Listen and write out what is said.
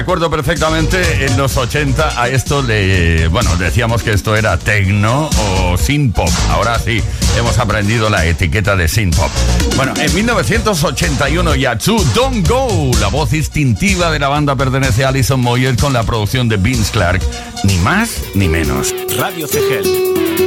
recuerdo perfectamente en los 80 a esto decíamos que esto era techno o synth-pop. Ahora sí, hemos aprendido la etiqueta de synth-pop. Bueno, en 1981 Yazoo, Don't Go. La voz instintiva de la banda pertenece a Alison Moyet con la producción de Vince Clarke. Ni más ni menos. Radio CGL.